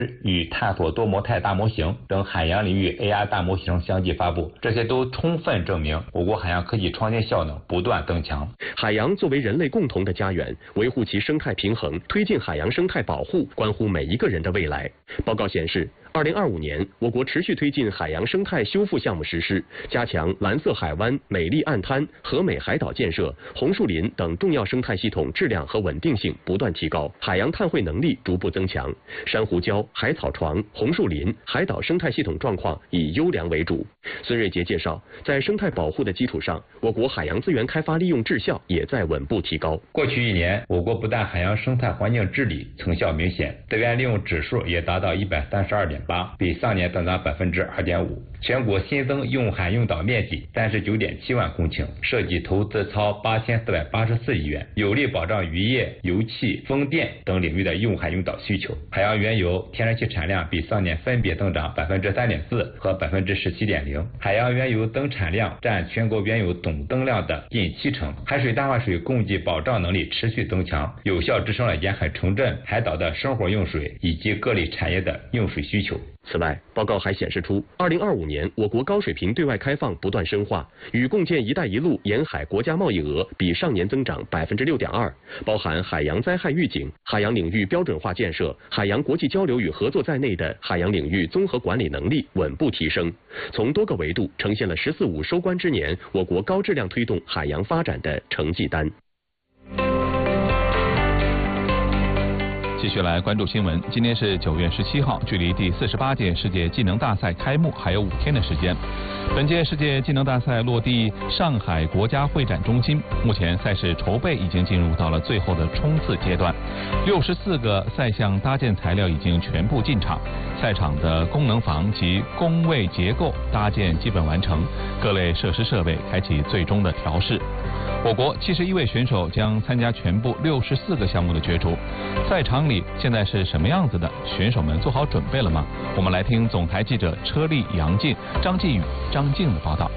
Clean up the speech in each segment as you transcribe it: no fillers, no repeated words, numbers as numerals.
与探索多模态大模型等海洋领域 AR 大模型相继发布，这些都充分证明我国海洋科技创新效能不断增强。 海洋作为人类共同的家园，维护其生态平衡，推进海洋生态保护，关乎每一个人的未来。报告显示，2025年，我国持续推进海洋生态修复项目实施，加强蓝色海湾、美丽岸滩、和美海岛建设，红树林等重要生态系统质量和稳定性不断提高，海洋碳汇能力逐步增强，珊瑚礁、海草床、红树林、海岛生态系统状况以优良为主。孙瑞杰介绍，在生态保护的基础上，我国海洋资源开发利用质效也在稳步提高。 过去1年，我国不但海洋生态环境治理成效明显，资源利用指数也达到132.8，比上年增长2.5%。全国新增用海用岛面积39.7万公顷，涉及投资超8484亿元，有力保障渔业、油气、风电等领域的用海用岛需求。海洋原油、天然气产量比上年分别增长3.4%和17.0%，海洋原油增产量占全国原油总增量的近70%。海水淡化水供给保障能力持续增强，有效支撑了沿海城镇、海岛的生活用水以及各类产业的用水需求。 此外，报告还显示出，2025年我国高水平对外开放不断深化，与共建“一带一路”沿海国家贸易额比上年增长6.2%，包含海洋灾害预警、海洋领域标准化建设、海洋国际交流与合作在内的海洋领域综合管理能力稳步提升，从多个维度呈现了“十四五”收官之年我国高质量推动海洋发展的成绩单。 继续来关注新闻。今天是9月17号，距离第48届世界技能大赛开幕还有5天的时间。本届世界技能大赛落地上海国家会展中心，目前赛事筹备已经进入到了最后的冲刺阶段，64个赛项搭建材料已经全部进场，赛场的功能房及工位结构搭建基本完成，各类设施设备开启最终的调试。我国71位选手将参加全部64个项目的角逐，赛场里现在是什么样子的？选手们做好准备了吗？我们来听总台记者车丽、杨静、张继宇、张静的报道。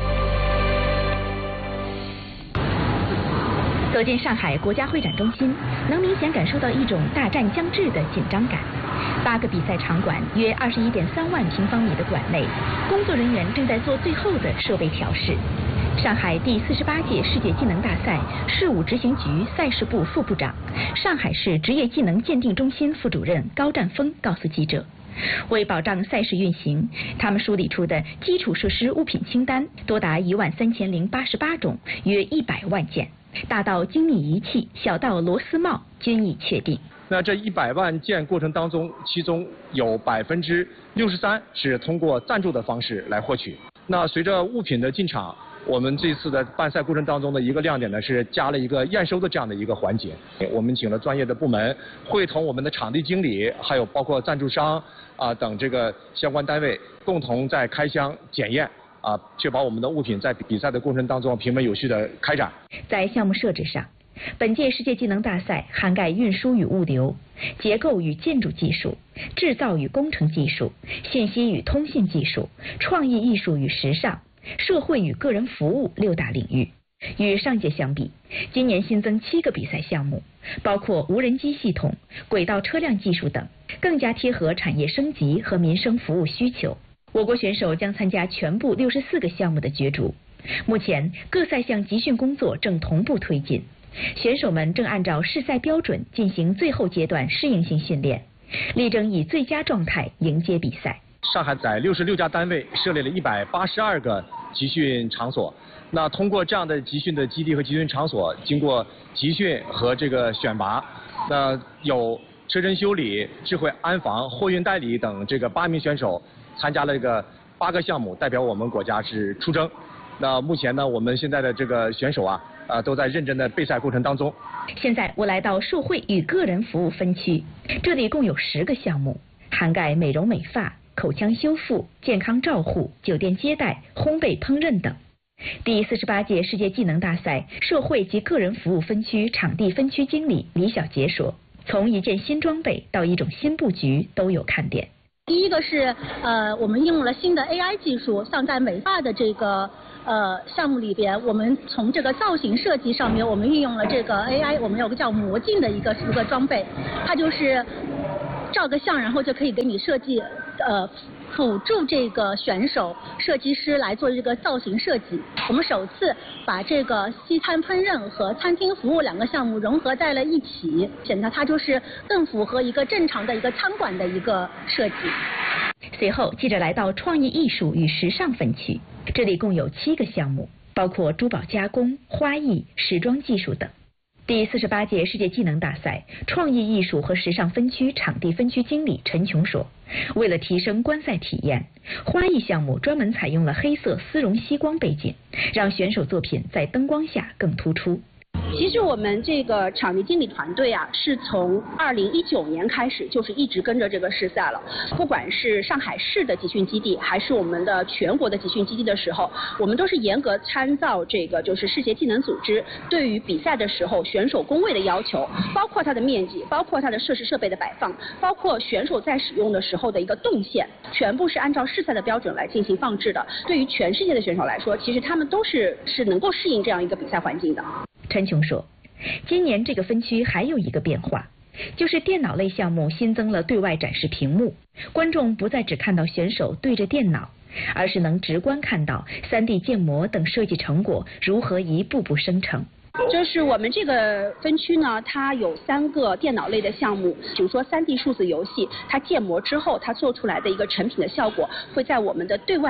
走进上海国家会展中心，能明显感受到一种大战将至的紧张感。8个比赛场馆约21.3万平方米的馆内，工作人员正在做最后的设备调试。上海第48届世界技能大赛事务执行局赛事部副部长、上海市职业技能鉴定中心副主任高占峰告诉记者，为保障赛事运行，他们梳理出的基础设施物品清单多达13088种，约100万件，大到精密仪器，小到螺丝帽，均已确定。 那这100万件过程当中，其中有63%是通过赞助的方式来获取。那随着物品的进场，我们这次的办赛过程当中的一个亮点呢，是加了一个验收的这样的一个环节。我们请了专业的部门，会同我们的场地经理，还有包括赞助商等这个相关单位，共同在开箱检验确保我们的物品在比赛的过程当中平稳有序的开展。 在项目设置上，本届世界技能大赛涵盖运输与物流、结构与建筑技术、制造与工程技术、信息与通信技术、创意艺术与时尚、社会与个人服务6大领域。与上届相比，今年新增7个比赛项目，包括无人机系统、轨道车辆技术等，更加贴合产业升级和民生服务需求。我国选手将参加全部64个项目的角逐。目前各赛项集训工作正同步推进，选手们正按照试赛标准进行最后阶段适应性训练，力争以最佳状态迎接比赛。 上海在66家单位设立了182个集训场所。那通过这样的集训的基地和集训场所，经过集训和这个选拔，那有车身修理、智慧安防、货运代理等这个8名选手参加了这个8个项目，代表我们国家是出征。那目前呢，我们现在的这个选手都在认真的备赛过程当中。 现在我来到社会与个人服务分区，这里共有10个项目，涵盖美容美发、口腔修复、健康照护、酒店接待、烘焙烹饪等。第48届世界技能大赛社会及个人服务分区场地分区经理李小杰说，从一件新装备到一种新布局都有看点。 第一个是我们应用了新的 AI 技术，像在美发的这个项目里边，我们从这个造型设计上面，我们运用了这个 AI， 我们有个叫魔镜的一个装备，它就是照个相，然后就可以给你设计辅助这个选手设计师来做这个造型设计。我们首次把这个西餐烹饪和餐厅服务2个项目融合在了一起，显得它就是更符合一个正常的一个餐馆的一个设计。 随后，记者来到创意艺术与时尚分区，这里共有7个项目，包括珠宝加工、花艺、时装技术等。第48届世界技能大赛创意艺术和时尚分区场地分区经理陈琼说，为了提升观赛体验，花艺项目专门采用了黑色丝绒吸光背景，让选手作品在灯光下更突出。 其实我们这个场地经理团队啊，是从2019年开始就是一直跟着这个试赛了。不管是上海市的集训基地，还是我们的全国的集训基地的时候，我们都是严格参照这个就是世界技能组织对于比赛的时候选手工位的要求，包括它的面积，包括它的设施设备的摆放，包括选手在使用的时候的一个动线，全部是按照试赛的标准来进行放置的。对于全世界的选手来说，其实他们都是能够适应这样一个比赛环境的。 陈琼说，今年这个分区还有一个变化，就是电脑类项目新增了对外展示屏幕，观众不再只看到选手对着电脑，而是能直观看到 3D 建模等设计成果如何一步步生成。 就是我们这个分区呢，它有3个电脑类的项目，比如说3D 数字游戏，它建模之后它做出来的一个成品的效果，会在我们的对外